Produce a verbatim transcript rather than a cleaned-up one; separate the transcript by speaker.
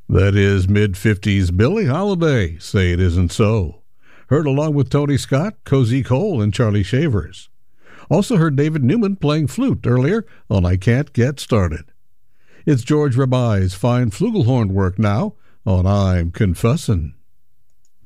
Speaker 1: That is mid-fifties Billie Holiday, Say It Isn't So. Heard along with Tony Scott, Cozy Cole, and Charlie Shavers. Also heard David Newman playing flute earlier on I Can't Get Started. It's George Rabai's fine flugelhorn work now on I'm Confussin'.